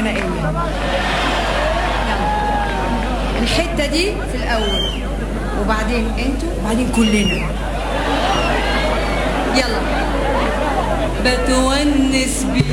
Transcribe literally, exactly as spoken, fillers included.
الغنائية. يلا الحتة دي في الأول وبعدين انتوا وبعدين كلنا. يلا. بتونس بي